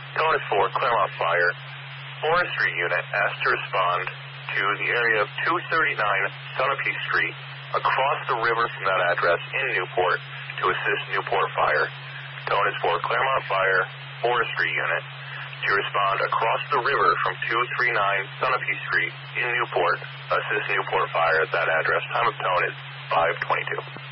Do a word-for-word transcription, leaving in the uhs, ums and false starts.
Tone is for Claremont Fire. Forestry Unit asked to respond to the area of two thirty-nine Sunapee Street across the river from that address in Newport to assist Newport Fire. Tone is for Claremont Fire, Forestry Unit, to respond across the river from two thirty-nine Sunapee Street in Newport, assist Newport Fire at that address. Time of tone is five twenty-two.